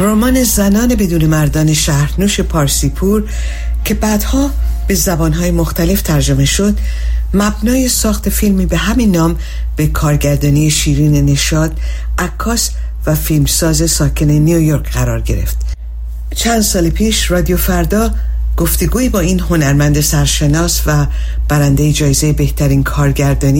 رمان زنان بدون مردان شهرنوش پارسیپور که بعدها به زبانهای مختلف ترجمه شد، مبنای ساخت فیلمی به همین نام به کارگردانی شیرین نشاط، عکاس و فیلمساز ساکن نیویورک قرار گرفت. چند سال پیش رادیو فردا گفتگویی با این هنرمند سرشناس و برنده جایزه بهترین کارگردانی